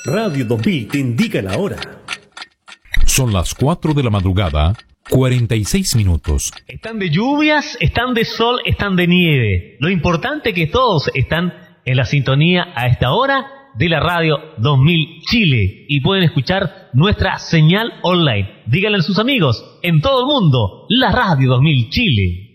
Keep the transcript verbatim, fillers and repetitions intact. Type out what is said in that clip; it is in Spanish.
Radio dos mil te indica la hora. Son las cuatro de la madrugada, cuarenta y seis minutos. Están de lluvias, están de sol, están de nieve. Lo importante es que todos están en la sintonía a esta hora de la Radio dos mil Chile y pueden escuchar nuestra señal online. Díganle a sus amigos en todo el mundo, la Radio dos mil Chile.